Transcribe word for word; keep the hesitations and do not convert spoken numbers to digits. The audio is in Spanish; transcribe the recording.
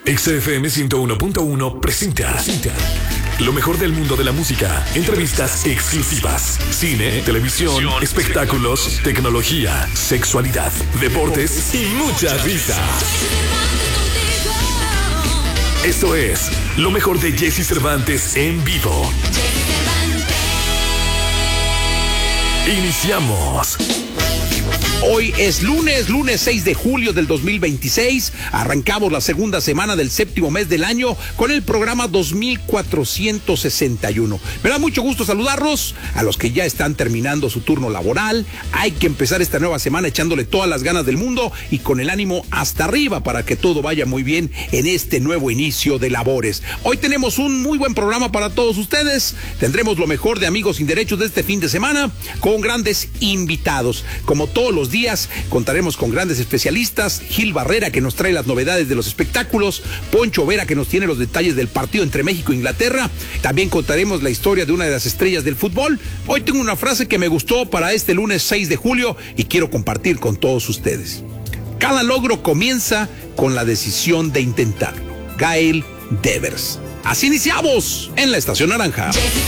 X F M ciento uno punto uno presenta, presenta lo mejor del mundo de la música, entrevistas exclusivas, cine, televisión, espectáculos, tecnología, sexualidad, deportes y mucha risa. Esto es lo mejor de Jesse Cervantes en vivo. Iniciamos. Hoy es lunes, lunes seis de julio del dos mil veintiséis. Arrancamos la segunda semana del séptimo mes del año con el programa dos mil cuatrocientos sesenta y uno. Me da mucho gusto saludarlos a los que ya están terminando su turno laboral. Hay que empezar esta nueva semana echándole todas las ganas del mundo y con el ánimo hasta arriba para que todo vaya muy bien en este nuevo inicio de labores. Hoy tenemos un muy buen programa para todos ustedes. Tendremos lo mejor de Amigos Sin Derechos de este fin de semana con grandes invitados. Como todos los días contaremos con grandes especialistas: Gil Barrera, que nos trae las novedades de los espectáculos; Poncho Vera, que nos tiene los detalles del partido entre México e Inglaterra. También contaremos la historia de una de las estrellas del fútbol. Hoy tengo una frase que me gustó para este lunes seis de julio y quiero compartir con todos ustedes. Cada logro comienza con la decisión de intentarlo. Gail Devers. Así iniciamos en la Estación Naranja.